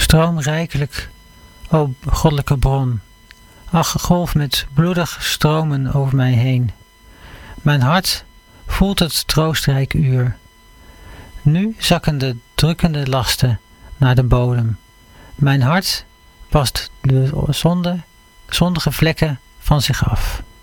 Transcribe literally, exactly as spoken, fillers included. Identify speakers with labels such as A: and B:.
A: Stroom rijkelijk, o goddelijke bron. Ach, golf met bloedig stromen over mij heen. Mijn hart voelt het troostrijk uur. Nu zakken de drukkende lasten naar de bodem. Mijn hart wast de zonde, zondige vlekken van zich af.